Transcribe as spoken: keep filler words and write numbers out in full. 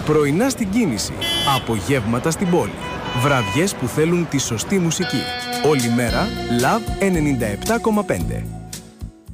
Πρωινά στην κίνηση. Απογεύματα στην πόλη. Βραδιές που θέλουν τη σωστή μουσική. Όλη μέρα, Love ενενήντα επτά κόμμα πέντε.